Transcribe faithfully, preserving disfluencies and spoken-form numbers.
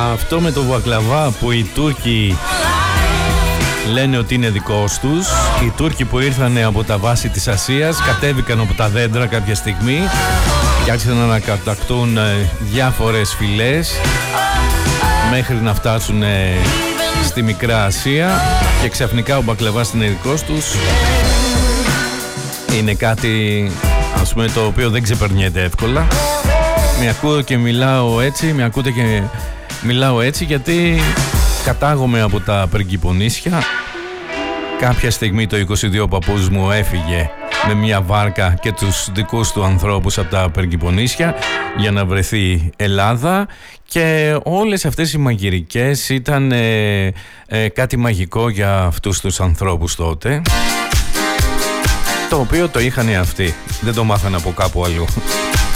αυτό με το βακλαβά που οι Τούρκοι λένε ότι είναι δικός τους. Οι Τούρκοι που ήρθαν από τα βάση της Ασίας κατέβηκαν από τα δέντρα κάποια στιγμή και άρχισαν να ανακατακτούν διάφορες φυλές μέχρι να φτάσουν στη Μικρά Ασία και ξαφνικά ο μπακλαβάς είναι δικός τους. Είναι κάτι, ας πούμε, το οποίο δεν ξεπερνιέται εύκολα. Με ακούω και μιλάω έτσι, με ακούτε και μιλάω έτσι γιατί κατάγομαι από τα Πριγκιπονήσια. Κάποια στιγμή το είκοσι δύο ο παππούς μου έφυγε με μια βάρκα και τους δικούς του ανθρώπους από τα Πριγκιπονήσια για να βρεθεί Ελλάδα και όλες αυτές οι μαγειρικές ήταν ε, ε, κάτι μαγικό για αυτούς τους ανθρώπους τότε, το οποίο το είχαν αυτοί, δεν το μάθανε από κάπου αλλού.